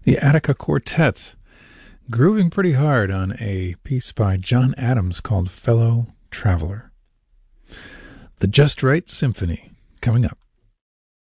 The Attica Quartet, grooving pretty hard on a piece by John Adams called Fellow Traveler. The Just Right Symphony, coming up.